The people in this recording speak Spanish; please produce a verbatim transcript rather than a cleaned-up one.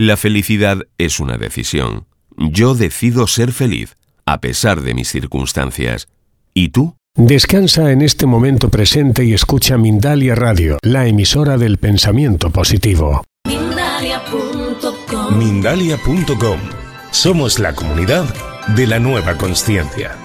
La felicidad es una decisión. Yo decido ser feliz, a pesar de mis circunstancias. ¿Y tú? Descansa en este momento presente y escucha Mindalia Radio, la emisora del pensamiento positivo. Mindalia punto com. Mindalia punto com. Somos la comunidad de la nueva consciencia.